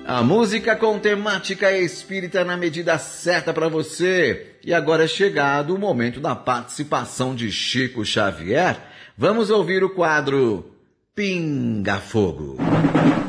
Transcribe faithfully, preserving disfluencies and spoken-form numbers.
A música com temática espírita na medida certa para você. E agora é chegado o momento da participação de Chico Xavier. Vamos ouvir o quadro Pinga Fogo.